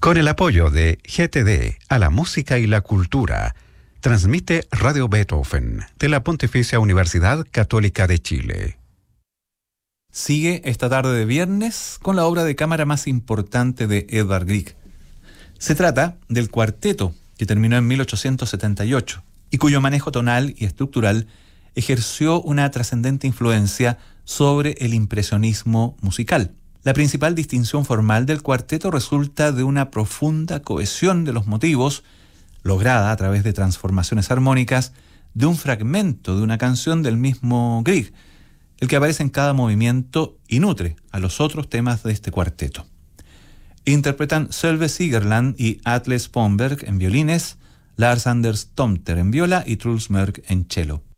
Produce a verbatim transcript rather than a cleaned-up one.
Con el apoyo de G T D a la música y la cultura, transmite Radio Beethoven de la Pontificia Universidad Católica de Chile. Sigue esta tarde de viernes con la obra de cámara más importante de Edvard Grieg. Se trata del cuarteto que terminó en mil ochocientos setenta y ocho y cuyo manejo tonal y estructural ejerció una trascendente influencia sobre el impresionismo musical. La principal distinción formal del cuarteto resulta de una profunda cohesión de los motivos, lograda a través de transformaciones armónicas de un fragmento de una canción del mismo Grieg, el que aparece en cada movimiento y nutre a los otros temas de este cuarteto. Interpretan Sölve Sigerland y Atle Spånberg en violines, Lars Anders Tomter en viola y Truls Mørk en cello.